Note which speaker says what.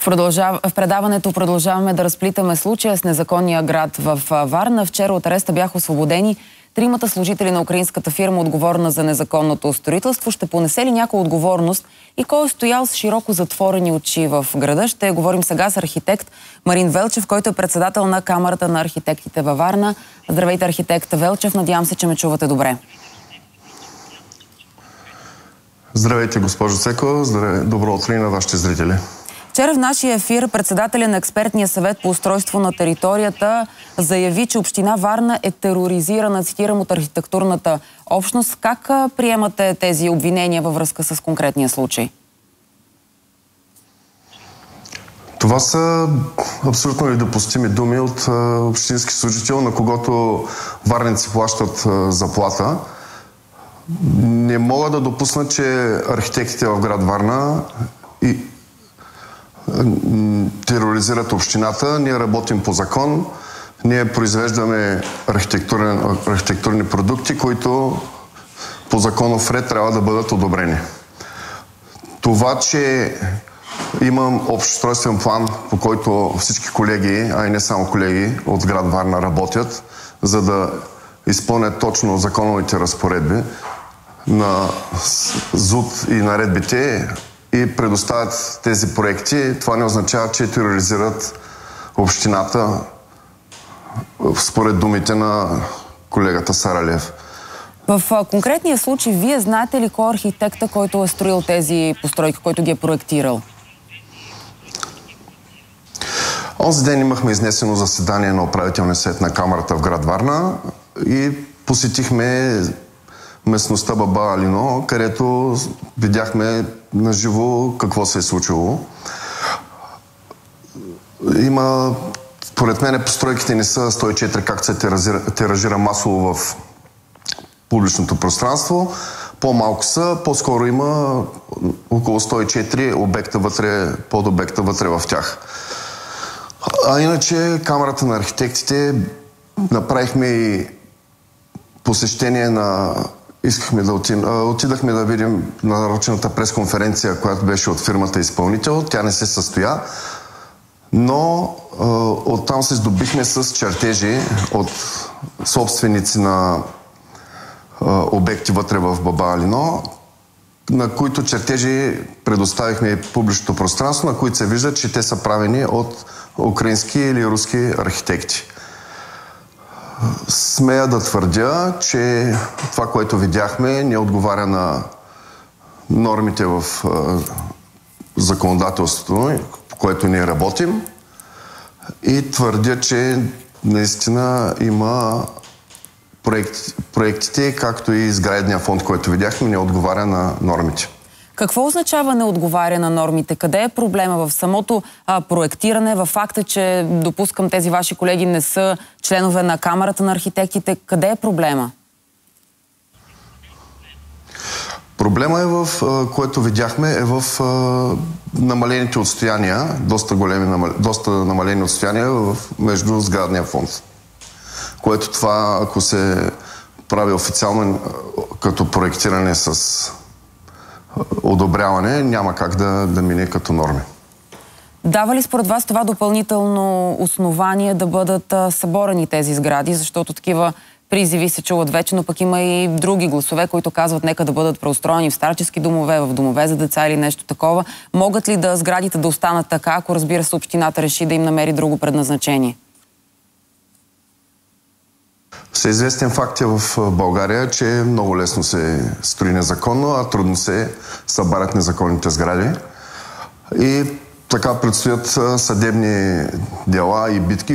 Speaker 1: В предаването продължаваме да разплитаме случая с незаконния град в Варна. Вчера от ареста бяха освободени тримата служители на украинската фирма, отговорна за незаконното строителство. Ще понесе ли някой отговорност и кой е стоял с широко затворени очи в града? Ще говорим сега с архитект Марин Велчев, който е председател на Камарата на архитектите във Варна. Здравейте, архитект Велчев. Надявам се, че ме чувате добре.
Speaker 2: Здравейте, госпожо Цекова. Добро утро и на вашите зрители.
Speaker 1: Вчера в нашия ефир председателя на експертния съвет по устройство на територията заяви, че община Варна е тероризирана, цитирам, от архитектурната общност. Как приемате тези обвинения във връзка с конкретния случай?
Speaker 2: Това са абсолютно недопустими думи от общински служител, на когото варненци плащат заплата. Не мога да допусна, че архитектите в град Варна тероризират общината. Ние работим по закон. Ние произвеждаме архитектурни продукти, които по законов ред трябва да бъдат одобрени. Това, че имам общ устройствен план, по който всички колеги, а и не само колеги от град Варна работят, за да изпълнят точно законовите разпоредби на ЗУТ и наредбите и предоставят тези проекти, това не означава, че тероризират общината, според думите на колегата Саралиев.
Speaker 1: В конкретния случай, вие знаете ли кой е архитекта, който е строил тези постройки, който ги е проектирал?
Speaker 2: Онзи ден имахме изнесено заседание на управителния съвет на Камарата в град Варна и посетихме местността Баба Алино, където видяхме наживо какво се е случило. Според мен, постройките не са 104, както се тиражира масово в публичното пространство. По-малко са, по-скоро има около 104 обекта вътре, подобекта вътре в тях. А иначе Камарата на архитектите направихме и посещение на... Отидахме да видим нарочената пресконференция, която беше от фирмата изпълнител. Тя не се състоя, но оттам се здобихме с чертежи от собственици на обекти вътре в Баба Алино, на които чертежи предоставихме публичното пространство, на които се вижда, че те са правени от украински или руски архитекти. Смея да твърдя, че това, което видяхме, не отговаря на нормите в законодателството, по което ние работим, и твърдя, че наистина има проектите, както и сградния фонд, който видяхме, не отговаря на нормите.
Speaker 1: Какво означава не отговаря на нормите? Къде е проблема? В самото проектиране, в факта, че допускам тези ваши колеги не са членове на Камарата на архитектите, къде е проблема?
Speaker 2: Проблема е което видяхме, е в намалените отстояния, доста намалени отстояния между сградния фонд. Което това, ако се прави официално като проектиране с одобряване, няма как да мине като норми.
Speaker 1: Дава ли според вас това допълнително основание да бъдат съборени тези сгради, защото такива призиви се чуват вече, но пък има и други гласове, които казват нека да бъдат преустроени в старчески домове, в домове за деца или нещо такова. Могат ли сградите да останат така, ако, разбира се, общината реши да им намери друго предназначение?
Speaker 2: Всеизвестен факт е в България, че много лесно се строи незаконно, а трудно се събарят незаконните сгради. И така предстоят съдебни дела и битки,